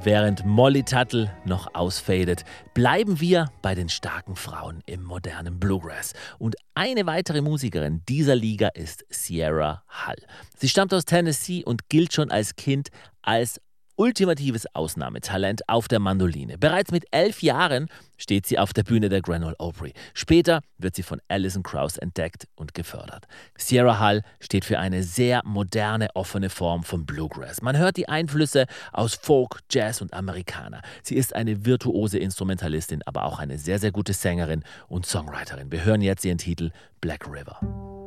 Während Molly Tuttle noch ausfadet, bleiben wir bei den starken Frauen im modernen Bluegrass. Und eine weitere Musikerin dieser Liga ist Sierra Hull. Sie stammt aus Tennessee und gilt schon als Kind als ultimatives Ausnahmetalent auf der Mandoline. Bereits mit 11 Jahren steht sie auf der Bühne der Grand Ole Opry. Später wird sie von Alison Krauss entdeckt und gefördert. Sierra Hull steht für eine sehr moderne, offene Form von Bluegrass. Man hört die Einflüsse aus Folk, Jazz und Amerikaner. Sie ist eine virtuose Instrumentalistin, aber auch eine sehr, sehr gute Sängerin und Songwriterin. Wir hören jetzt ihren Titel Black River.